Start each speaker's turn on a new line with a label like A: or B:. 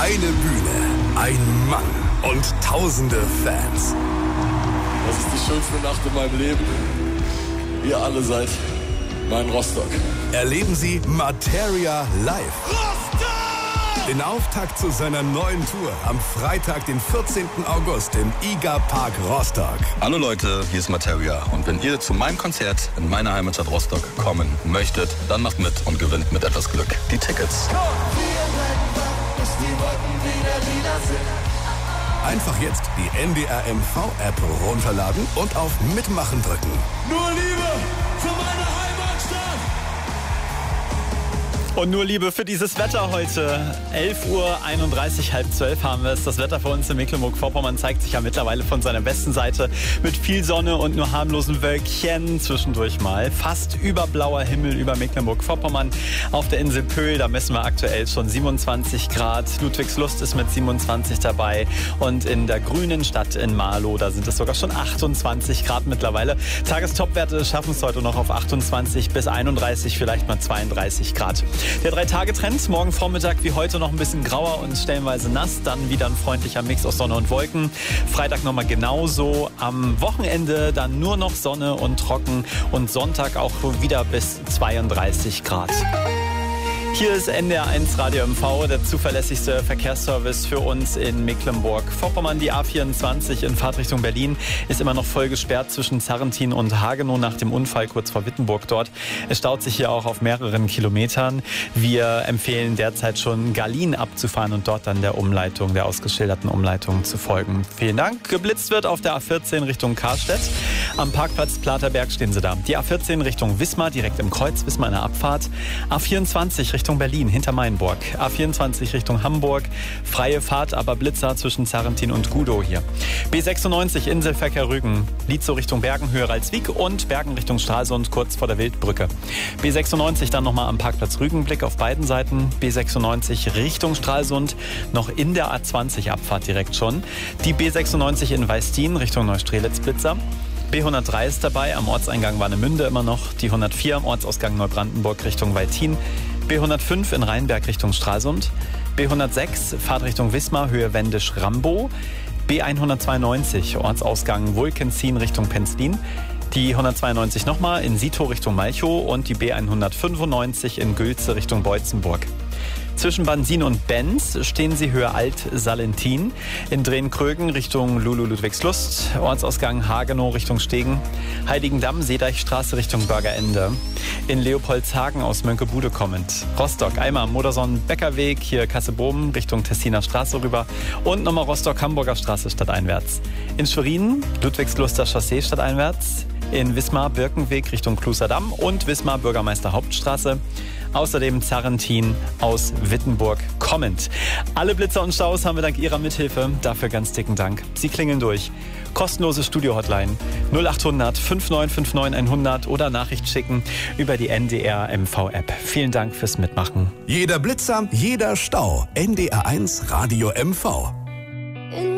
A: Eine Bühne, ein Mann und tausende Fans.
B: Das ist die schönste Nacht in meinem Leben. Ihr alle seid mein Rostock.
A: Erleben Sie Materia live.
C: Rostock!
A: Den Auftakt zu seiner neuen Tour am Freitag, den 14. August im IGA Park Rostock.
D: Hallo Leute, hier ist Materia. Und wenn ihr zu meinem Konzert in meiner Heimatstadt Rostock kommen möchtet, dann macht mit und gewinnt mit etwas Glück die Tickets.
A: Einfach jetzt die NDR MV-App runterladen und auf Mitmachen drücken.
C: Nur Liebe für meine Heimatstadt!
E: Und nur Liebe für dieses Wetter heute. 11:31 Uhr, halb 12 haben wir es. Das Wetter für uns in Mecklenburg-Vorpommern zeigt sich ja mittlerweile von seiner besten Seite. Mit viel Sonne und nur harmlosen Wölkchen zwischendurch mal. Fast überblauer Himmel über Mecklenburg-Vorpommern. Auf der Insel Pöhl, da messen wir aktuell schon 27 Grad. Ludwigslust ist mit 27 dabei. Und in der grünen Stadt in Marlow, da sind es sogar schon 28 Grad mittlerweile. Tagestopwerte schaffen es heute noch auf 28 bis 31, vielleicht mal 32 Grad. Der 3-Tage-Trend, morgen Vormittag wie heute noch ein bisschen grauer und stellenweise nass, dann wieder ein freundlicher Mix aus Sonne und Wolken. Freitag nochmal genauso, am Wochenende dann nur noch Sonne und trocken und Sonntag auch wieder bis 32 Grad. Hier ist NDR1 Radio MV, der zuverlässigste Verkehrsservice für uns in Mecklenburg-Vorpommern. Die A24 in Fahrtrichtung Berlin ist immer noch voll gesperrt zwischen Zarrentin und Hagenow nach dem Unfall kurz vor Wittenburg dort. Es staut sich hier auch auf mehreren Kilometern. Wir empfehlen derzeit schon Garlin abzufahren und dort dann der ausgeschilderten Umleitung zu folgen. Vielen Dank. Geblitzt wird auf der A14 Richtung Karstedt. Am Parkplatz Platerberg stehen Sie da. Die A14 Richtung Wismar, direkt im Kreuz, Wismar in der Abfahrt. A24 Richtung Berlin, hinter Mainburg. A24 Richtung Hamburg. Freie Fahrt, aber Blitzer zwischen Zarrentin und Gudow hier. B96 Inselverkehr Rügen. Lietzow Richtung Bergen, höher als Wiek und Bergen Richtung Stralsund, kurz vor der Wildbrücke. B96 dann nochmal am Parkplatz Rügenblick auf beiden Seiten. B96 Richtung Stralsund, noch in der A20 Abfahrt direkt schon. Die B96 in Weistin Richtung Neustrelitz Blitzer. B103 ist dabei, am Ortseingang Warnemünde immer noch. Die 104 am Ortsausgang Neubrandenburg Richtung Weithin. B105 in Rheinberg Richtung Stralsund. B106 Fahrtrichtung Wismar, Höhe Wendisch-Rambow. B192 Ortsausgang Wulkenzien Richtung Penzlin. Die 192 nochmal in Sitow Richtung Malchow und die B195 in Gülze Richtung Beutzenburg. Zwischen Bansin und Benz stehen Sie Höhe Alt-Salentin. In Drehn-Krögen Richtung Lulu-Ludwigslust. Ortsausgang Hagenow Richtung Stegen. Heiligendamm, Seedeichstraße Richtung Bürgerende. In Leopoldshagen aus Mönckebude kommend. Rostock, Eimar, Modersohn-Beckerweg, hier Kassel-Boben Richtung Tessiner Straße rüber. Und nochmal Rostock-Hamburger Straße stadteinwärts. In Schwerin, Ludwigsluster Chaussee stadteinwärts. In Wismar, Birkenweg Richtung Kluserdamm und Wismar, Bürgermeister Hauptstraße. Außerdem Zarrentin aus Wittenburg kommend. Alle Blitzer und Staus haben wir dank Ihrer Mithilfe. Dafür ganz dicken Dank. Sie klingeln durch. Kostenlose Studio-Hotline 0800 5959 100 oder Nachricht schicken über die NDR MV-App. Vielen Dank fürs Mitmachen.
A: Jeder Blitzer, jeder Stau. NDR1 Radio MV.